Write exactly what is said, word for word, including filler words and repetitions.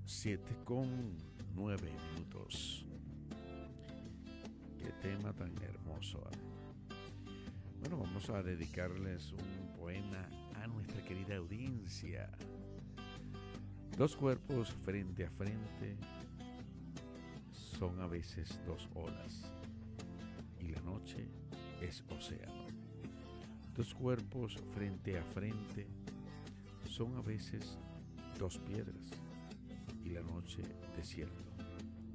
Siete con nueve minutos. Qué tema tan hermoso. ¿eh? Bueno, vamos a dedicarles un poema a nuestra querida audiencia. Dos cuerpos frente a frente son a veces dos olas y la noche es océano. Dos cuerpos frente a frente son a veces dos piedras y la noche desierto.